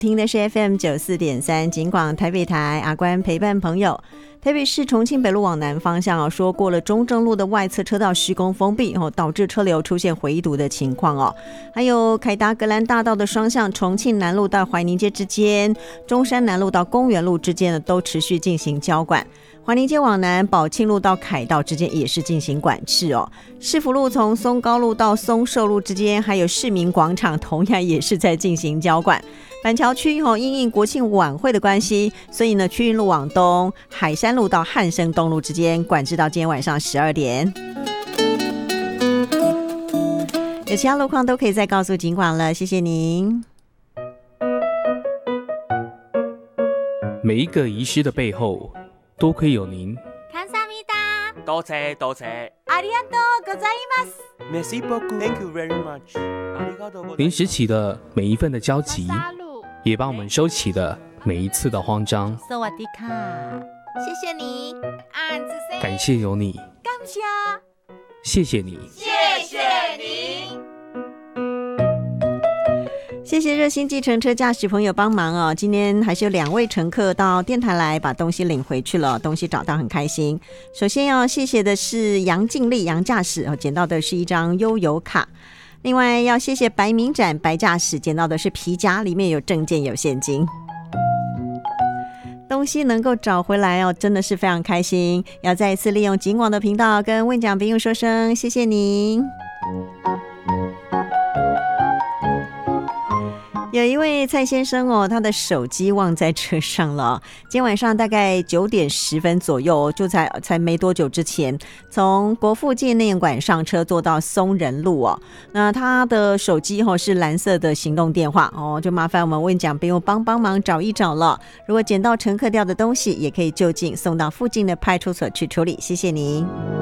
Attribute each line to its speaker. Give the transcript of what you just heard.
Speaker 1: 听的是 FM94.3 警广台北台，阿关陪伴朋友。台北市重庆北路往南方向说过了中正路的外侧车道施工封闭导致车流出现回堵的情况还有凯达格兰大道的双向重庆南路到怀宁街之间、中山南路到公园路之间都持续进行交管。怀宁街往南宝庆路到凯道之间也是进行管制市福路从松高路到松寿路之间，还有市民广场同样也是在进行交管。板桥区因应国庆晚会的关系，所以呢区运路往东、海山路到汉生东路之间管制到今天晚上12点。有其他路况都可以再告诉警广了，谢谢您。
Speaker 2: 每一个遗失的背后多亏有您。
Speaker 3: 多谢多谢。
Speaker 4: ありがとうございます。
Speaker 3: Merci beaucoup. Thank you very much.
Speaker 2: 临时起的每一份的焦急，也帮我们收起的每一次的慌张。
Speaker 4: สวัสดีค่ะ，谢谢你。
Speaker 2: 感谢有你，
Speaker 4: 感谢，
Speaker 2: 谢谢你，
Speaker 4: 谢谢你。
Speaker 1: 谢谢热心计程车驾驶朋友帮忙今天还是有2位乘客到电台来把东西领回去了，东西找到很开心。首先要谢谢的是杨静丽杨驾驶捡到的是一张悠游卡。另外要谢谢白明展白驾驶，捡到的是皮夹，里面有证件有现金。东西能够找回来真的是非常开心。要再一次利用警广的频道跟问奖朋友说声谢谢您。有一位蔡先生他的手机忘在车上了。今天晚上大概9点10分左右，就才没多久之前，从国父纪念馆上车坐到松仁路那他的手机是蓝色的行动电话就麻烦我们问奖朋友帮忙找一找了。如果捡到乘客掉的东西，也可以就近送到附近的派出所去处理，谢谢您。